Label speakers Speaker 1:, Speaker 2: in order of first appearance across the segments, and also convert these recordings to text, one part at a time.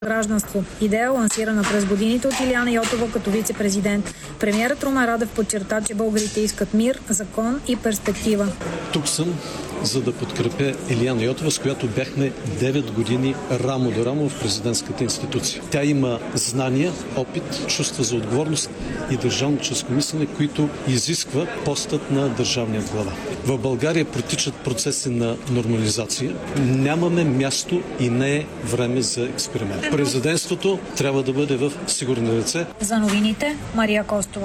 Speaker 1: гражданство. Идея лансирана през годините от Илияна Йотова като вице-президент. Премиерът Румен Радев подчерта, че българите искат мир, закон и перспектива.
Speaker 2: Тук съм, за да подкрепя Илияна Йотова, с която бяхме 9 години рамо до рамо в президентската институция. Тя има знания, опит, чувства за отговорност и държавническо мислене, които изисква постът на държавния глава. В България протичат процеси на нормализация. Нямаме място и не е време за експеримент. Президентството трябва да бъде в сигурни ръце.
Speaker 1: За новините, Мария Костова.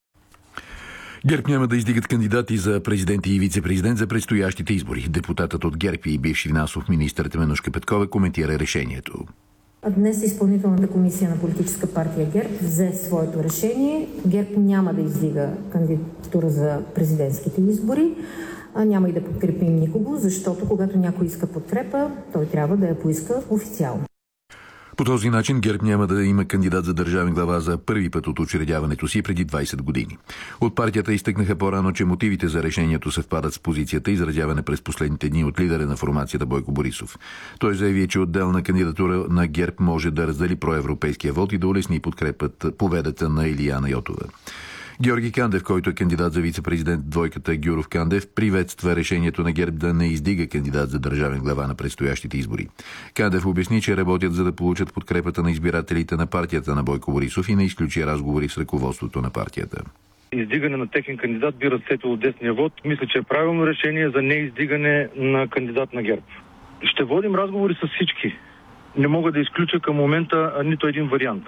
Speaker 3: ГЕРБ няма да издигат кандидати за президент и вице-президент за предстоящите избори. Депутатът от ГЕРБ и бивш финансов министър Теменужка Петкова коментира решението.
Speaker 4: Днес изпълнителната комисия на политическа партия ГЕРБ взе своето решение. ГЕРБ няма да издига кандидатура за президентските избори. Няма и да подкрепим никого, защото когато някой иска подкрепа, той трябва да я поиска официално.
Speaker 3: По този начин ГЕРБ няма да има кандидат за държавен глава за първи път от учредяването си преди 20 години. От партията изтъкнаха по-рано, че мотивите за решението съвпадат с позицията, изразяване през последните дни от лидера на формацията Бойко Борисов. Той заяви, че отделна кандидатура на ГЕРБ може да раздели проевропейския вод и да улесни победата на Илияна Йотова. Георги Кандев, който е кандидат за вице-президент двойката Гюров Кандев, приветства решението на ГЕРБ да не издига кандидат за държавен глава на предстоящите избори. Кандев обясни, че работят за да получат подкрепата на избирателите на партията на Бойко Борисов и не изключи разговори с ръководството на партията.
Speaker 5: Издигане на техен кандидат би разцепило десния вод. Мисля, че е правилно решение за неиздигане на кандидат на ГЕРБ. Ще водим разговори с всички. Не мога да изключа към момента нито един вариант,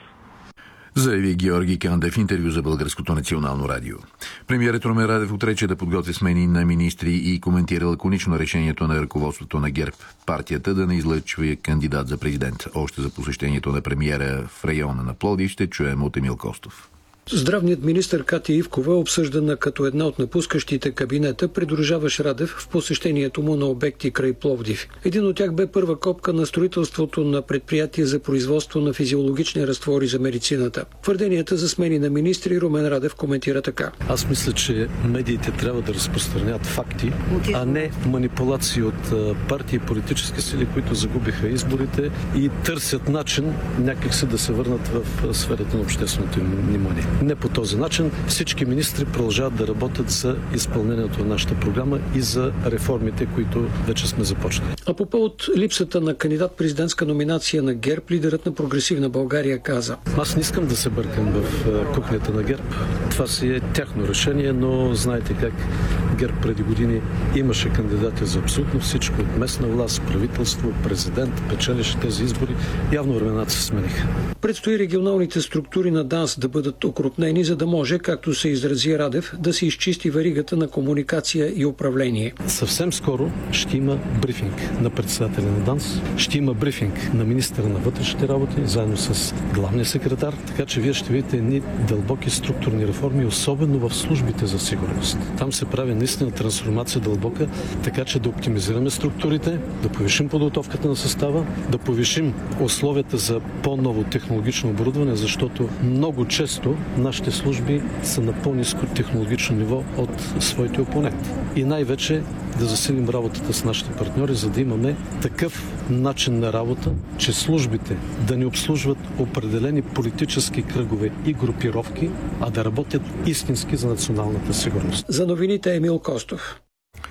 Speaker 3: заяви Георги Кандев в интервю за Българското национално радио. Премиерът Румен Радев отрече да подготви смени на министри и коментира лаконично решението на ръководството на ГЕРБ партията да не излъчва кандидат за президент. Още за посещението на премиера в района на Пловдив ще чуем от Емил Костов.
Speaker 6: Здравният министър Катя Ивкова, обсъждана като една от напускащите кабинета, придружаваше Радев в посещението му на обекти край Пловдив. Един от тях бе първа копка на строителството на предприятие за производство на физиологични разтвори за медицината. Твърденията за смени на министри Румен Радев коментира така.
Speaker 2: Аз мисля, че медиите трябва да разпространят факти, а не манипулации от партии и политически сили, които загубиха изборите и търсят начин някакси да се върнат в сферата на общественото внимание. Не по този начин. Всички министри продължават да работят за изпълнението на нашата програма и за реформите, които вече сме започнали.
Speaker 6: А по повод липсата на кандидат-президентска номинация на ГЕРБ, лидерът на Прогресивна България каза:
Speaker 2: аз не искам да се бъркам в кухнята на ГЕРБ. Това си е тяхно решение, но знаете как ГЕРБ преди години имаше кандидати за абсолютно всичко, от местна власт, правителство, президент, печелеше тези избори. Явно времената се смениха.
Speaker 6: Предстои регионалните структури на ДАНС да бъдат окрупнени, за да може, както се изрази Радев, да се изчисти веригата на комуникация и управление.
Speaker 2: Съвсем скоро ще има брифинг на председателя на ДАНС, ще има брифинг на министъра на вътрешните работи, заедно с главния секретар, така че вие ще видите едни дълбоки структурни реформи, особено в службите за сигурност. Там се прави наистина трансформация дълбока, така че да оптимизираме структурите, да повишим подготовката на състава, да повишим условията за по-ново технологично оборудване, защото много често нашите служби са на по-ниско технологично ниво от своите опоненти. И най-вече да засилим работата с нашите партньори, за да имаме такъв начин на работа, че службите да не обслужват определени политически кръгове и групировки, а да работят истински за националната сигурност.
Speaker 6: За новините Емил Костов.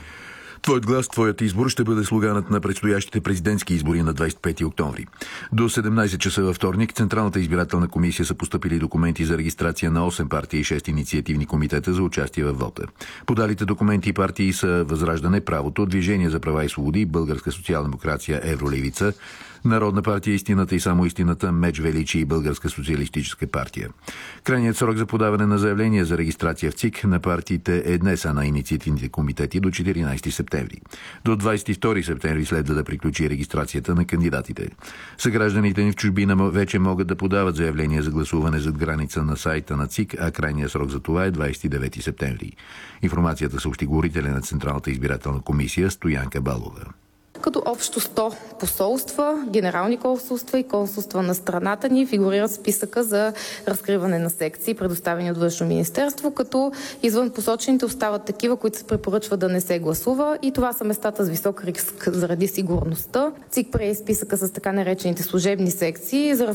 Speaker 3: Твоят глас, твоят избор ще бъде слоганът на предстоящите президентски избори на 25 октомври. До 17 часа във вторник Централната избирателна комисия са постъпили документи за регистрация на 8 партии и 6 инициативни комитета за участие в вота. Подалите документи и партии са Възраждане, Правото, Движение за права и свободи, Българска социал-демокрация, Евролевица, Народна партия Истината и само истината, Меч Величи и Българска социалистическа партия. Крайният срок за подаване на заявления за регистрация в ЦИК на партиите е днес, а на инициативните комитети до 14 септември. До 22 септември следва да приключи регистрацията на кандидатите. Съгражданите ни в чужбина вече могат да подават заявления за гласуване зад граница на сайта на ЦИК, а крайният срок за това е 29 септември. Информацията съобщи говорителя на Централната избирателна комисия Стоянка Балова.
Speaker 7: Като общо 100 посолства, генерални консулства и консулства на страната ни фигурират в списъка за разкриване на секции, предоставени от Външно министерство, като извън посочените остават такива, които се препоръчва да не се гласува, и това са местата с висок риск заради сигурността. ЦИК прие списъка с така наречените служебни секции за